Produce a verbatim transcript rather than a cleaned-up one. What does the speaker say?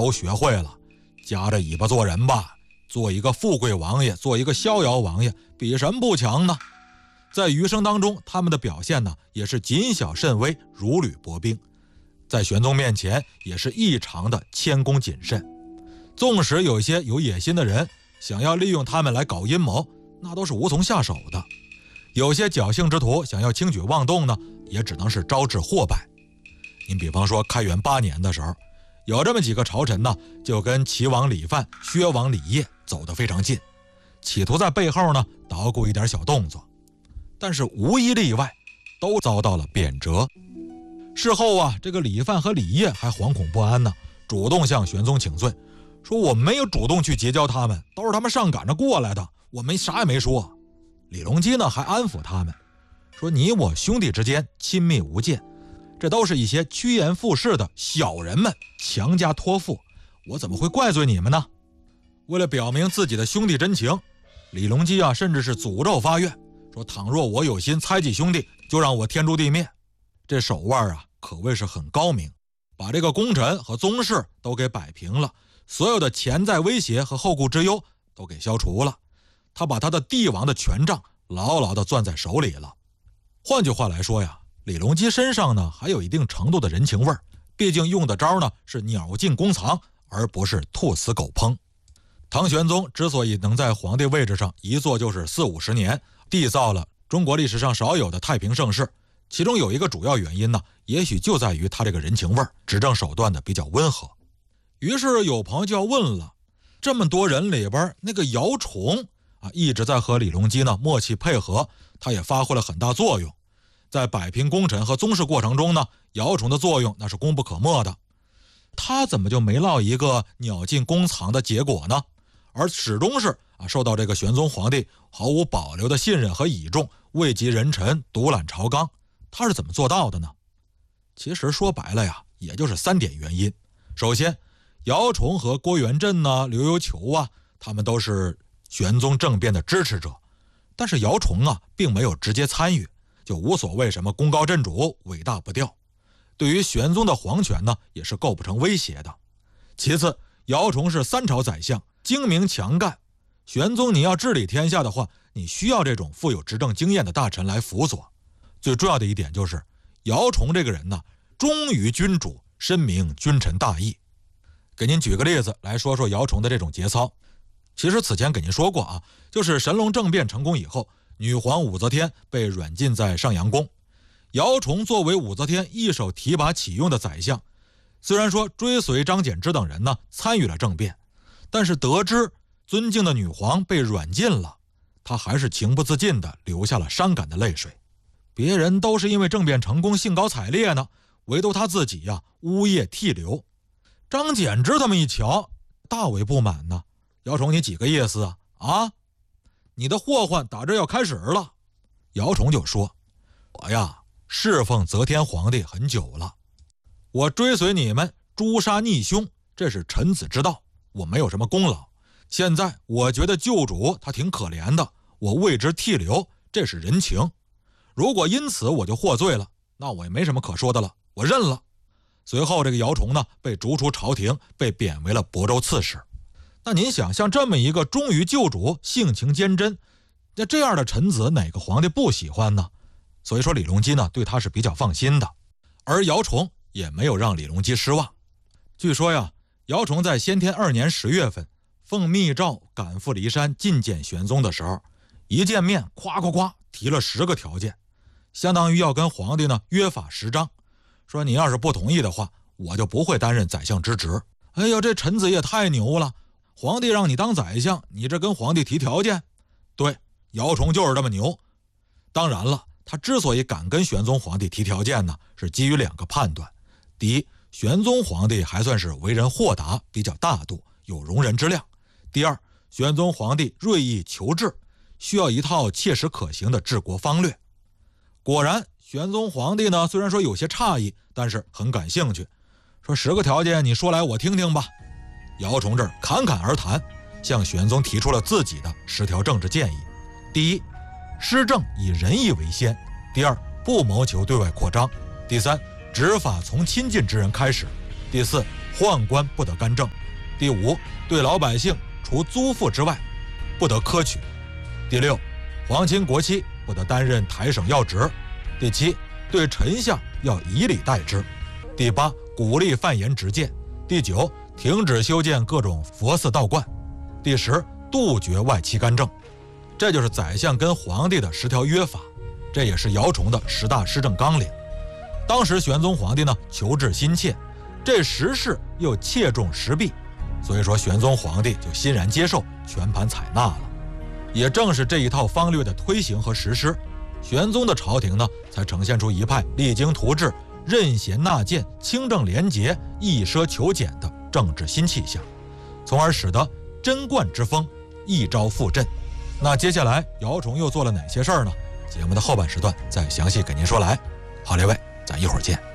都学会了，夹着尾巴做人吧，做一个富贵王爷，做一个逍遥王爷，比什么不强呢？在余生当中，他们的表现呢，也是谨小慎微，如履薄冰，在玄宗面前也是异常的谦恭谨慎。纵使有些有野心的人想要利用他们来搞阴谋，那都是无从下手的。有些侥幸之徒想要轻举妄动呢，也只能是招致祸败。您比方说开元八年的时候，有这么几个朝臣呢，就跟齐王李范、薛王李业走得非常近，企图在背后呢捣鼓一点小动作，但是无一例外都遭到了贬谪。事后啊，这个李范和李业还惶恐不安呢，主动向玄宗请罪，说我没有主动去结交他们，都是他们上赶着过来的，我没啥也没说。李隆基呢还安抚他们，说你我兄弟之间亲密无间，这都是一些趋炎附势的小人们强加托付，我怎么会怪罪你们呢？为了表明自己的兄弟真情，李隆基啊甚至是诅咒发愿，说倘若我有心猜忌兄弟，就让我天诛地灭。这手腕啊可谓是很高明，把这个功臣和宗室都给摆平了，所有的潜在威胁和后顾之忧都给消除了。他把他的帝王的权杖牢牢地攥在手里了。换句话来说呀，李隆基身上呢还有一定程度的人情味儿，毕竟用的招呢是鸟尽弓藏，而不是兔死狗烹。唐玄宗之所以能在皇帝位置上一坐就是四五十年，缔造了中国历史上少有的太平盛世，其中有一个主要原因呢，也许就在于他这个人情味儿，执政手段的比较温和。于是有朋友就要问了，这么多人里边那个姚崇啊，一直在和李隆基呢默契配合，他也发挥了很大作用。在摆平功臣和宗室过程中呢，姚崇的作用那是功不可没的。他怎么就没落一个鸟尽弓藏的结果呢？而始终是啊受到这个玄宗皇帝毫无保留的信任和倚重，位极人臣，独揽朝纲。他是怎么做到的呢？其实说白了呀，也就是三点原因。首先，姚崇和郭元振呢、刘幽球啊，他们都是玄宗政变的支持者，但是姚崇啊并没有直接参与，就无所谓什么功高震主、伟大不掉，对于玄宗的皇权呢也是构不成威胁的。其次，姚崇是三朝宰相，精明强干，玄宗你要治理天下的话，你需要这种富有执政经验的大臣来辅佐。最重要的一点就是姚崇这个人呢，忠于君主，深明君臣大义。给您举个例子来说说姚崇的这种节操。其实此前给您说过啊，就是神龙政变成功以后，女皇武则天被软禁在上阳宫，姚崇作为武则天一手提拔启用的宰相，虽然说追随张柬之等人呢参与了政变，但是得知尊敬的女皇被软禁了，他还是情不自禁地流下了伤感的泪水。别人都是因为政变成功兴高采烈呢，唯独他自己呀、啊、呜咽涕流。张柬之他们一瞧，大为不满呢。姚崇，你几个意思啊？啊，你的祸患打这要开始了。姚崇就说，我呀侍奉则天皇帝很久了，我追随你们诛杀逆凶，这是臣子之道，我没有什么功劳。现在我觉得旧主他挺可怜的，我为之涕流，这是人情。如果因此我就获罪了，那我也没什么可说的了，我认了。随后这个姚崇呢被逐出朝廷，被贬为了亳州刺史。那您想，像这么一个忠于旧主、性情坚贞，那这样的臣子哪个皇帝不喜欢呢？所以说李隆基呢对他是比较放心的，而姚崇也没有让李隆基失望。据说呀，姚崇在先天二年十月份奉密诏赶赴骊山觐见玄宗的时候，一见面夸夸夸提了十个条件，相当于要跟皇帝呢约法十章，说你要是不同意的话，我就不会担任宰相之职。哎呦，这臣子也太牛了，皇帝让你当宰相，你这跟皇帝提条件？对，姚崇就是这么牛。当然了，他之所以敢跟玄宗皇帝提条件呢，是基于两个判断。第一，玄宗皇帝还算是为人豁达，比较大度，有容人之量。第二，玄宗皇帝锐意求治，需要一套切实可行的治国方略。果然，玄宗皇帝呢虽然说有些诧异，但是很感兴趣，说十个条件你说来我听听吧。姚崇这儿侃侃而谈，向玄宗提出了自己的十条政治建议。第一，施政以仁义为先；第二，不谋求对外扩张；第三，执法从亲近之人开始；第四， 宦官不得干政。第五，对老百姓除租赋之外，不得苛取。第六，皇亲国戚不得担任台省要职。第七，对丞相要以礼待之。第八，鼓励犯言直谏。第九，停止修建各种佛寺道观。第十，杜绝外戚干政。这就是宰相跟皇帝的十条约法，这也是姚崇的十大施政纲领。当时玄宗皇帝呢求治心切，这时事又切中时弊，所以说玄宗皇帝就欣然接受，全盘采纳了。也正是这一套方略的推行和实施，玄宗的朝廷呢才呈现出一派励精图治、任贤纳谏、清正廉洁、抑奢求俭的政治新气象，从而使得贞观之风一朝复振。那接下来姚崇又做了哪些事儿呢？节目的后半时段再详细给您说来。好，列位，咱一会儿见。